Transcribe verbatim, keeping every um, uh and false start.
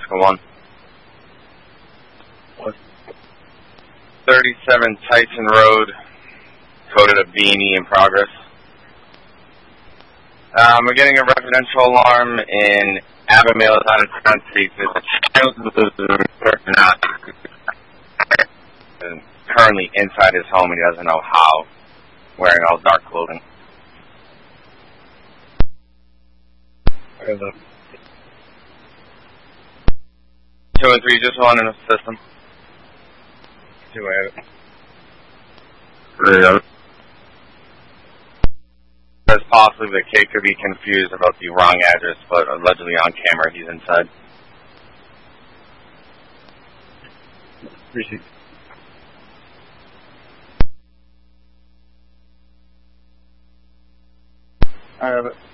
Alaska one. What? thirty-seven Tyson Road, coded a Beanie in progress. Um, we're getting a residential alarm in Abermale out of town. Currently inside his home, and he doesn't know how, wearing all dark clothing. Two and three, just one in the system. Two out. Three out. As possibly the kid could be confused about the wrong address, but allegedly on camera he's inside. Appreciate it. I have it.